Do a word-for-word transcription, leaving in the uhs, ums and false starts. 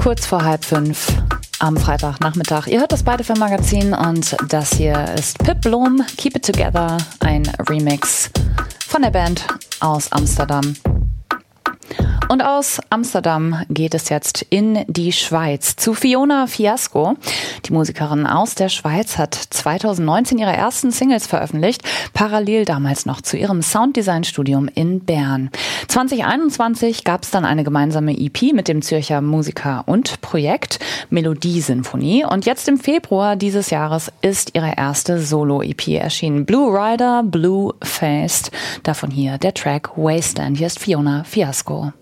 Kurz vor halb fünf am Freitagnachmittag. Ihr hört das Beide Film Magazin und das hier ist Pip Blom, Keep It Together, ein Remix von der Band aus Amsterdam. Und aus Amsterdam geht es jetzt in die Schweiz zu Fiona Fiasco. Die Musikerin aus der Schweiz hat zwanzig neunzehn ihre ersten Singles veröffentlicht, parallel damals noch zu ihrem Sounddesign-Studium in Bern. zwanzig einundzwanzig gab es dann eine gemeinsame E P mit dem Zürcher Musiker und Projekt Melodie-Sinfonie. Und jetzt im Februar dieses Jahres ist ihre erste Solo-E P erschienen. Blue Rider, Blue Faced. Davon hier der Track Wasteland. Hier ist Fiona Fiasco.